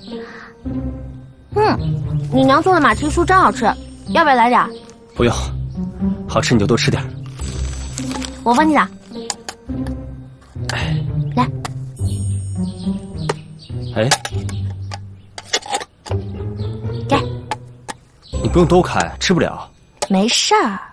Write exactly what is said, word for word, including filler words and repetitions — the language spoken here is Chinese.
嗯，你娘做的马蹄酥真好吃，要不要来点？ 不用，好吃你就多吃点。 我帮你打。 哎， 来。 哎， 给。 你不用都开，吃不了。 没事儿。